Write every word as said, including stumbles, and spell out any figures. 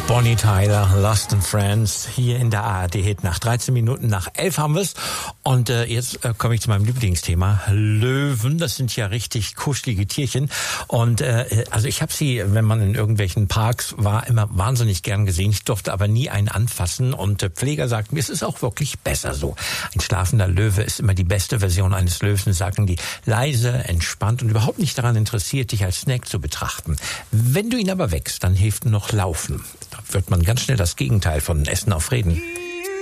Bonnie Tyler, Lost in Friends, hier in der A R D-Hit. Nach dreizehn Minuten nach elf haben wir's. Und äh, jetzt äh, komme ich zu meinem Lieblingsthema. Löwen, das sind ja richtig kuschelige Tierchen. Und äh, also ich habe sie, wenn man in irgendwelchen Parks war, immer wahnsinnig gern gesehen. Ich durfte aber nie einen anfassen. Und äh, Pfleger sagten mir, es ist auch wirklich besser so. Ein schlafender Löwe ist immer die beste Version eines Löwen, sagen die. Leise, entspannt und überhaupt nicht daran interessiert, dich als Snack zu betrachten. Wenn du ihn aber wächst, dann hilft nur noch Laufen. Da wird man ganz schnell das Gegenteil von Essen auf Reden.